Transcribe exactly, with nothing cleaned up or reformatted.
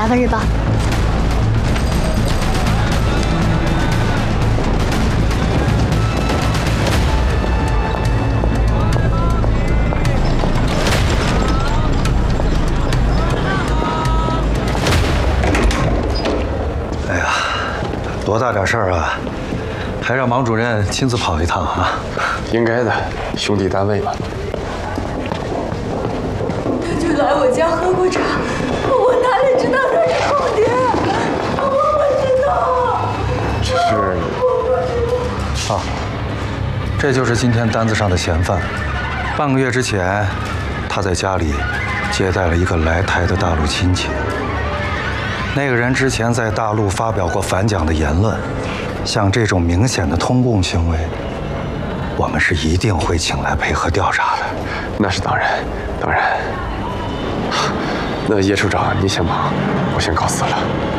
来吧，日报。 哎呀，多大点事儿啊，还让王主任亲自跑一趟啊？ 应该的，兄弟单位嘛。 他就来我家喝过茶，我哪里知道他是空爹？我不知道。 只是…… 啊，这就是今天单子上的嫌犯。半个月之前，他在家里接待了一个来台的大陆亲戚。那个人之前在大陆发表过反蒋的言论，像这种明显的通共行为，我们是一定会请来配合调查的。 那是当然，当然。那叶处长，您先忙，我先告辞了。